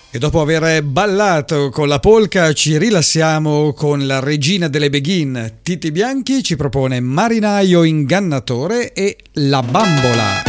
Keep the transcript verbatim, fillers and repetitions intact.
E dopo aver ballato con la polka ci rilassiamo con la regina delle beghin. Titi Bianchi ci propone Marinaio ingannatore e La bambola.